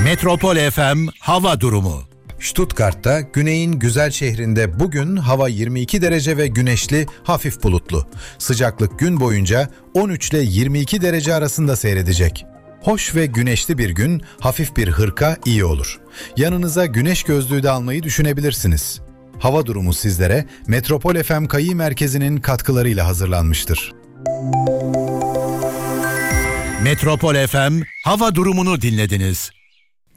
Metropol FM hava durumu. Stuttgart'ta güneyin güzel şehrinde bugün hava 22 derece ve güneşli, hafif bulutlu. Sıcaklık gün boyunca 13 ile 22 derece arasında seyredecek. Hoş ve güneşli bir gün, hafif bir hırka iyi olur. Yanınıza güneş gözlüğü de almayı düşünebilirsiniz. Hava durumu sizlere Metropol FM Kayı Merkezi'nin katkılarıyla hazırlanmıştır. Metropol FM hava durumunu dinlediniz.